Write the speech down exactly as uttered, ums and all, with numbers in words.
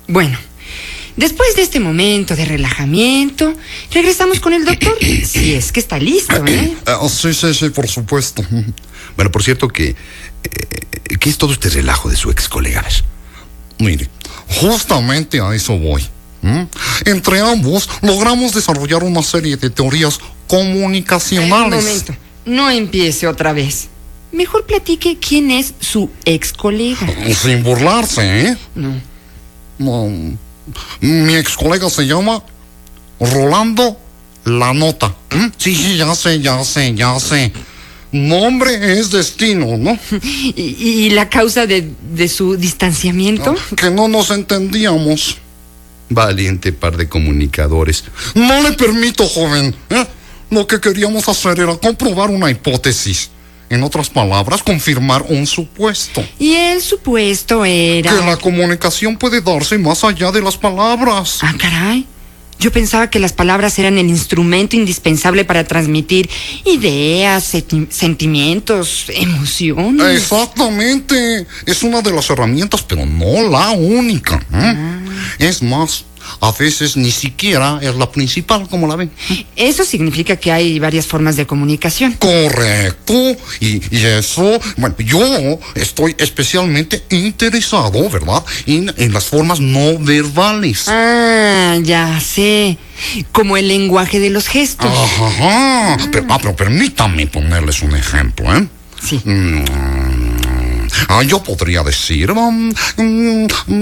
Bueno, después de este momento de relajamiento, regresamos con el doctor. Si es que está listo, ¿eh? Uh, sí, sí, sí, por supuesto. Bueno, por cierto que... Eh, ¿qué es todo este relajo de su ex colega? A ver. Mire, justamente a eso voy. ¿Mm? Entre ambos logramos desarrollar una serie de teorías comunicacionales. Un momento, no empiece otra vez. Mejor platique quién es su ex colega. Sin burlarse, ¿eh? No. No. Mi ex colega se llama Rolando La Nota. ¿Mm? Sí, sí, ya sé, ya sé, ya sé. Nombre es destino, ¿no? ¿Y, y la causa de, de su distanciamiento? Que no nos entendíamos. Valiente par de comunicadores. No le permito, joven. ¿eh? Lo que queríamos hacer era comprobar una hipótesis. En otras palabras, confirmar un supuesto. Y el supuesto era... Que la comunicación puede darse más allá de las palabras. Ah, caray. Yo pensaba que las palabras eran el instrumento indispensable para transmitir ideas, senti- sentimientos, emociones. Exactamente. Es una de las herramientas, pero no la única. ¿eh? Ah. Es más, a veces ni siquiera es la principal, como la ven. Eso significa que hay varias formas de comunicación. Correcto. Y, y eso, bueno, yo estoy especialmente interesado, ¿verdad? En, en las formas no verbales. Ah, ya sé. Como el lenguaje de los gestos. Ajá. Ah. Pero, ah, pero permítame ponerles un ejemplo, ¿eh? Sí. Mm, ah, yo podría decir... Um, um,